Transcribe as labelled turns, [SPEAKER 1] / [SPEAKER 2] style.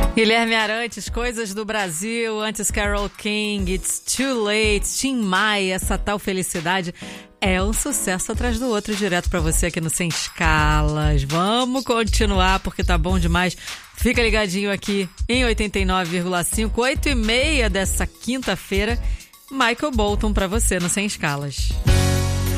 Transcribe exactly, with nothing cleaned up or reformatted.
[SPEAKER 1] Guilherme Arantes, Coisas do Brasil, antes Carole King, It's Too Late, Tim Maia, Essa Tal Felicidade. É um sucesso atrás do outro, direto pra você aqui no Sem Escalas. Vamos continuar, porque tá bom demais. Fica ligadinho aqui em oitenta e nove vírgula cinco, oito e meia dessa quinta-feira. Michael Bolton pra você no Sem Escalas.